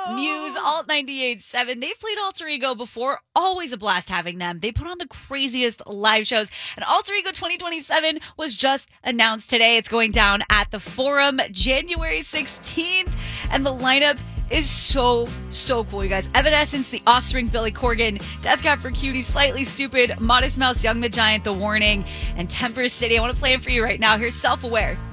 Muse, Alt 98.7. They've played Alter Ego before. Always a blast having them. They put on the craziest live shows. And Alter Ego 2027 was just announced today. It's going down at the Forum January 16th. And the lineup is so cool, you guys. Evanescence, The Offspring, Billy Corgan, Death Cab for Cutie, Slightly Stoopid, Modest Mouse, Young the Giant, The Warning, and Temper City. I want to play them for you right now. Here's Self-Aware.